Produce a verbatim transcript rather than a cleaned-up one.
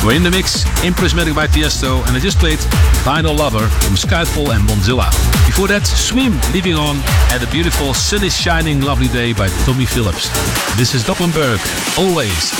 We're in the mix in Prismatic by Tiesto, and I just played Vinyl Lover from Skyfall and Bonzilla. Before that, Swim, Leaving On, and a beautiful Sun is Shining Lovely Day by Tommy Phillips. This is Doppelberg, always